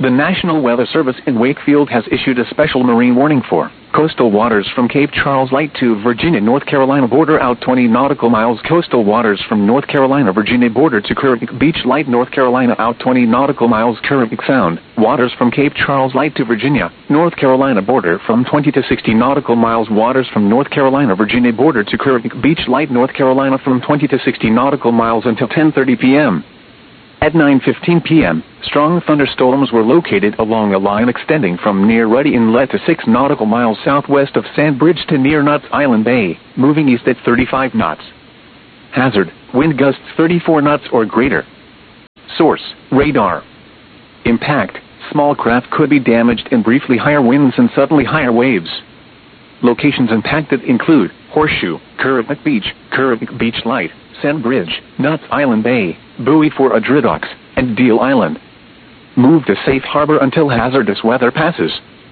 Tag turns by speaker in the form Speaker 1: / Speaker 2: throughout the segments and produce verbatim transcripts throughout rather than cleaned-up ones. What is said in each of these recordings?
Speaker 1: The National Weather Service in Wakefield has issued a special marine warning for coastal waters from Cape Charles Light to Virginia, North Carolina border out twenty nautical miles. Coastal waters from North Carolina, Virginia border to Caribbean Beach Light, North Carolina out twenty nautical miles. Caribbean Sound. Waters from Cape Charles Light to Virginia, North Carolina border from twenty to sixty nautical miles. Waters from North Carolina, Virginia border to Caribbean Beach Light, North Carolina from twenty to sixty nautical miles until ten thirty p m At nine fifteen p m, strong thunderstorms were located along a line extending from near Ruddy Inlet to six nautical miles southwest of Sandbridge to near Knots Island Bay, moving east at thirty-five knots. Hazard, wind gusts thirty-four knots or greater. Source, radar. Impact, small craft could be damaged in briefly higher winds and suddenly higher waves. Locations impacted include Horseshoe, Caribbean Beach, Caribbean Beach Light, Sandbridge, Knots Island Bay, Buoy for Adridox, and Deal Island. Move to safe harbor until hazardous weather passes.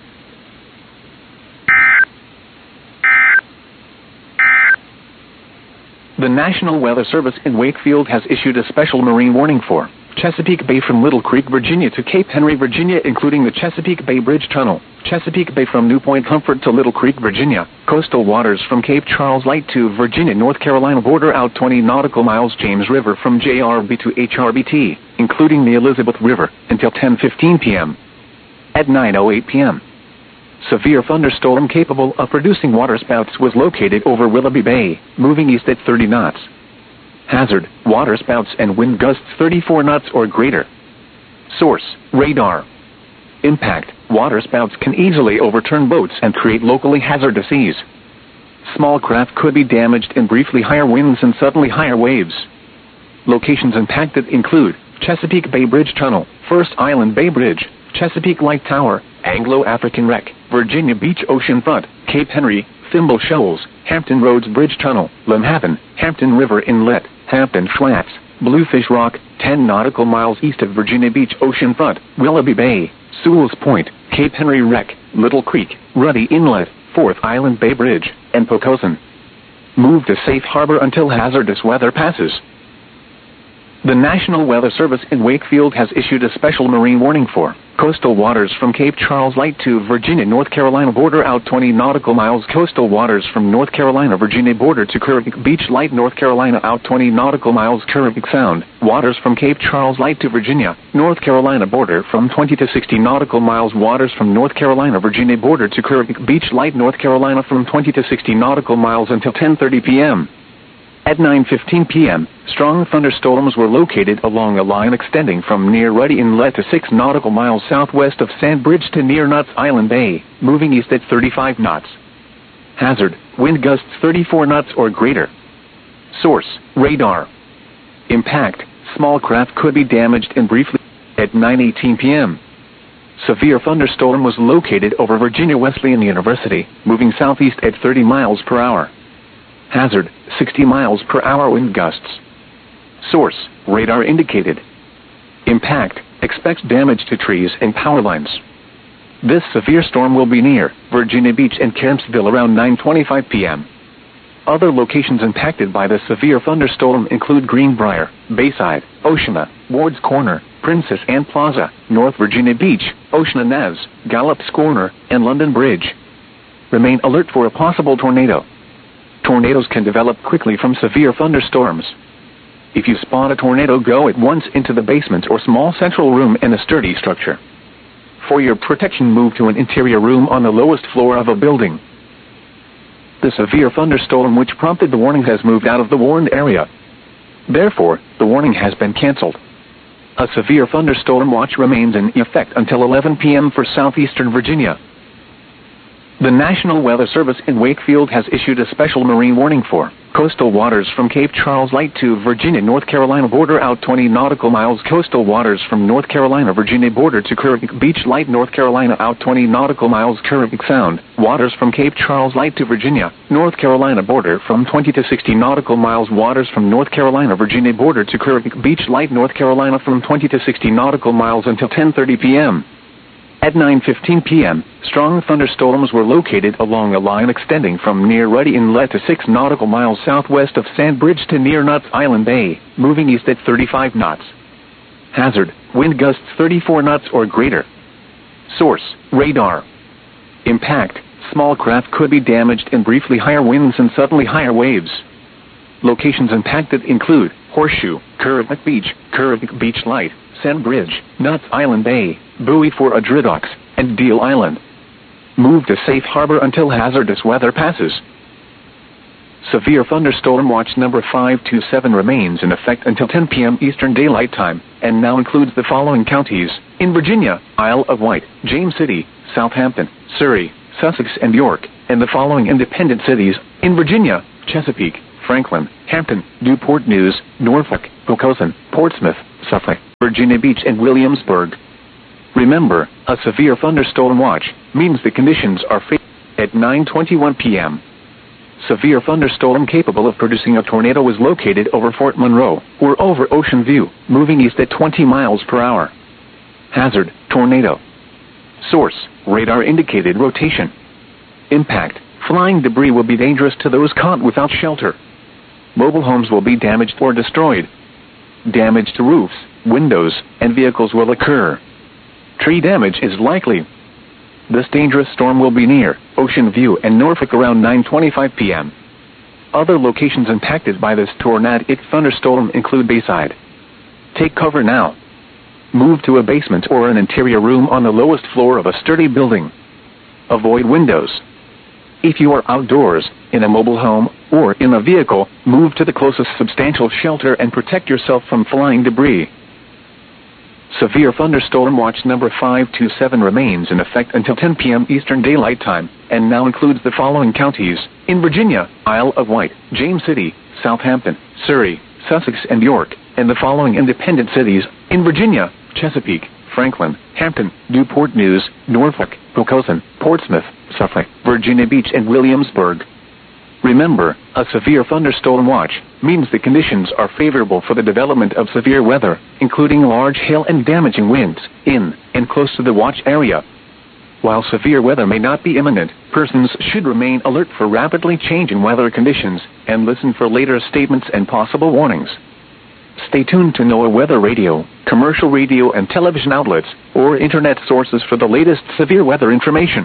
Speaker 1: The National Weather Service in Wakefield has issued a special marine warning for Chesapeake Bay from Little Creek, Virginia to Cape Henry, Virginia, including the Chesapeake Bay Bridge Tunnel. Chesapeake Bay from New Point Comfort to Little Creek, Virginia. Coastal waters from Cape Charles Light to Virginia, North Carolina border out twenty nautical miles. James River from J R B to H R B T, including the Elizabeth River, until ten fifteen p m At nine oh eight p m severe thunderstorm capable of producing waterspouts was located over Willoughby Bay, moving east at thirty knots. Hazard, waterspouts and wind gusts thirty-four knots or greater. Source, radar. Impact, waterspouts can easily overturn boats and create locally hazardous seas. Small craft could be damaged in briefly higher winds and suddenly higher waves. Locations impacted include Chesapeake Bay Bridge Tunnel, First Island Bay Bridge, Chesapeake Light Tower, Anglo-African Wreck, Virginia Beach Oceanfront, Cape Henry, Thimble Shoals, Hampton Roads Bridge Tunnel, Limhaven, Hampton River Inlet, Hampton Flats, Bluefish Rock, ten nautical miles east of Virginia Beach Oceanfront, Willoughby Bay, Sewell's Point, Cape Henry Wreck, Little Creek, Ruddy Inlet, Fourth Island Bay Bridge, and Pocosin. Move to safe harbor until hazardous weather passes. The National Weather Service in Wakefield has issued a special marine warning for coastal waters from Cape Charles Light to Virginia, North Carolina border out twenty nautical miles. Coastal waters from North Carolina, Virginia border to Caribbean Beach Light, North Carolina out twenty nautical miles. Caribbean Sound. Waters from Cape Charles Light to Virginia, North Carolina border from twenty to sixty nautical miles. Waters from North Carolina, Virginia border to Caribbean Beach Light, North Carolina from twenty to sixty nautical miles until ten thirty p m At nine fifteen p m, strong thunderstorms were located along a line extending from near Ruddy Inlet to six nautical miles southwest of Sandbridge to near Knots Island Bay, moving east at thirty-five knots. Hazard, wind gusts thirty-four knots or greater. Source, radar. Impact, small craft could be damaged in briefly. At nine eighteen p m severe thunderstorm was located over Virginia Wesleyan University, moving southeast at thirty miles per hour. Hazard, sixty miles per hour wind gusts. Source, radar indicated. Impact, expects damage to trees and power lines. This severe storm will be near Virginia Beach and Campsville around nine twenty-five p m Other locations impacted by the severe thunderstorm include Greenbrier, Bayside, Oceana, Ward's Corner, Princess Anne Plaza, North Virginia Beach, Oceana Nez, Gallup's Corner, and London Bridge. Remain alert for a possible tornado. Tornadoes can develop quickly from severe thunderstorms. If you spot a tornado, go at once into the basement or small central room in a sturdy structure. For your protection, move to an interior room on the lowest floor of a building. The severe thunderstorm which prompted the warning has moved out of the warned area. Therefore, the warning has been canceled. A severe thunderstorm watch remains in effect until eleven p m for southeastern Virginia. The National Weather Service in Wakefield has issued a special marine warning for coastal waters from Cape Charles Light to Virginia, North Carolina border out twenty nautical miles. Coastal waters from North Carolina, Virginia border to Caribbean Beach Light, North Carolina out twenty nautical miles. Caribbean Sound. Waters from Cape Charles Light to Virginia, North Carolina border from twenty to sixty nautical miles. Waters from North Carolina, Virginia border to Caribbean Beach Light, North Carolina from twenty to sixty nautical miles until ten thirty p m At nine fifteen p m, strong thunderstorms were located along a line extending from near Ruddy Inlet to six nautical miles southwest of Sandbridge to near Knots Island Bay, moving east at thirty-five knots. Hazard, wind gusts thirty-four knots or greater. Source: radar. Impact: small craft could be damaged in briefly higher winds and suddenly higher waves. Locations impacted include Horseshoe, Kerwick Beach, Kerwick Beach Light, Sand Bridge, Nuts Island Bay, Buoy for Adridox, and Deal Island. Move to safe harbor until hazardous weather passes. Severe thunderstorm watch number five two seven remains in effect until ten p m Eastern Daylight Time, and now includes the following counties: in Virginia, Isle of Wight, James City, Southampton, Surrey, Sussex and York, and the following independent cities: in Virginia, Chesapeake, Franklin, Hampton, Newport News, Norfolk, Poquoson, Portsmouth, Suffolk, Virginia Beach and Williamsburg. Remember, a severe thunderstorm watch means the conditions are favorable. At nine twenty-one p m Severe thunderstorm capable of producing a tornado was located over Fort Monroe, or over Ocean View, moving east at twenty miles per hour. Hazard: tornado. Source: radar indicated rotation. Impact: flying debris will be dangerous to those caught without shelter. Mobile homes will be damaged or destroyed. Damage to roofs, windows, and vehicles will occur. Tree damage is likely. This dangerous storm will be near Ocean View and Norfolk around nine twenty-five p m Other locations impacted by this tornadic thunderstorm include Bayside. Take cover now. Move to a basement or an interior room on the lowest floor of a sturdy building. Avoid windows. If you are outdoors, in a mobile home, or in a vehicle, move to the closest substantial shelter and protect yourself from flying debris. Severe thunderstorm watch number five two seven remains in effect until ten p m Eastern Daylight Time, and now includes the following counties: in Virginia, Isle of Wight, James City, Southampton, Surrey, Sussex and York, and the following independent cities: in Virginia, Chesapeake, Franklin, Hampton, Newport News, Norfolk, Poquoson, Portsmouth, Suffolk, Virginia Beach and Williamsburg. Remember, a severe thunderstorm watch means the conditions are favorable for the development of severe weather, including large hail and damaging winds, in and close to the watch area. While severe weather may not be imminent, persons should remain alert for rapidly changing weather conditions and listen for later statements and possible warnings. Stay tuned to NOAA Weather Radio, commercial radio and television outlets, or internet sources for the latest severe weather information.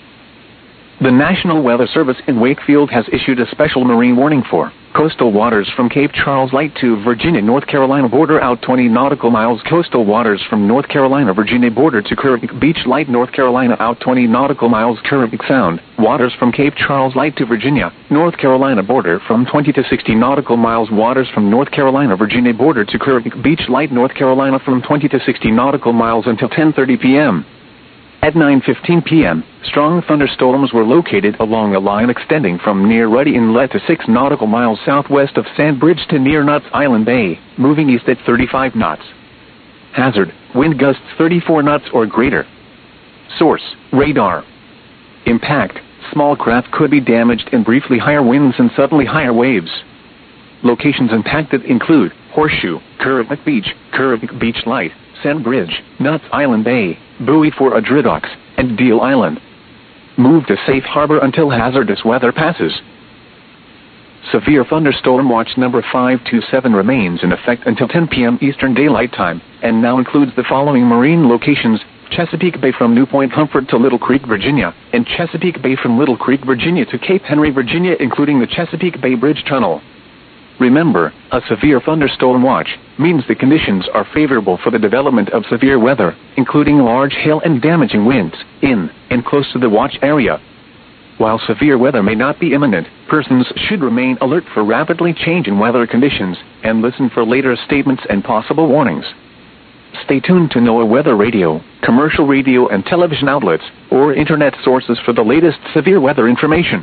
Speaker 1: The National Weather Service in Wakefield has issued a special marine warning for coastal waters from Cape Charles Light to Virginia-North Carolina border out twenty nautical miles, coastal waters from North Carolina-Virginia border to Kerwick Beach Light, North Carolina out twenty nautical miles, Kerwick Sound, waters from Cape Charles Light to Virginia, North Carolina border from twenty to sixty nautical miles, waters from North Carolina-Virginia border to Kerwick Beach Light, North Carolina from twenty to sixty nautical miles until ten thirty p m At nine fifteen p m, strong thunderstorms were located along a line extending from near Ruddy Inlet to six nautical miles southwest of Sand Bridge to near Nuts Island Bay, moving east at thirty-five knots. Hazard: wind gusts thirty-four knots or greater. Source: radar. Impact: small craft could be damaged in briefly higher winds and suddenly higher waves. Locations impacted include Horseshoe, Kerwick Beach, Kerwick Beach Light, Sand Bridge, Nuts Island Bay, Buoy for Adridox, and Deal Island. Move to safe harbor until hazardous weather passes. Severe thunderstorm watch number five two seven remains in effect until ten p m Eastern Daylight Time, and now includes the following marine locations: Chesapeake Bay from New Point Comfort to Little Creek, Virginia, and Chesapeake Bay from Little Creek, Virginia to Cape Henry, Virginia, including the Chesapeake Bay Bridge Tunnel. Remember, a severe thunderstorm watch means the conditions are favorable for the development of severe weather, including large hail and damaging winds, in and close to the watch area. While severe weather may not be imminent, persons should remain alert for rapidly changing weather conditions and listen for later statements and possible warnings. Stay tuned to NOAA Weather Radio, commercial radio and television outlets, or internet sources for the latest severe weather information.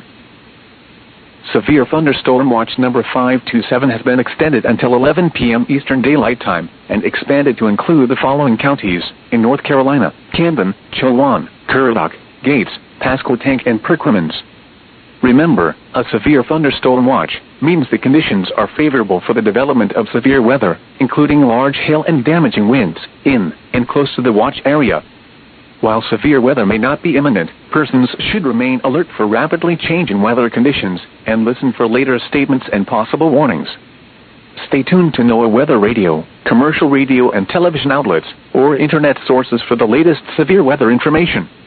Speaker 1: Severe thunderstorm watch number five two seven has been extended until eleven p m Eastern Daylight Time and expanded to include the following counties: in North Carolina, Camden, Chowan, Currituck, Gates, Pasquotank, and Perquimans. Remember, a severe thunderstorm watch means the conditions are favorable for the development of severe weather, including large hail and damaging winds, in and close to the watch area. While severe weather may not be imminent, persons should remain alert for rapidly changing weather conditions and listen for later statements and possible warnings. Stay tuned to NOAA Weather Radio, commercial radio and television outlets, or internet sources for the latest severe weather information.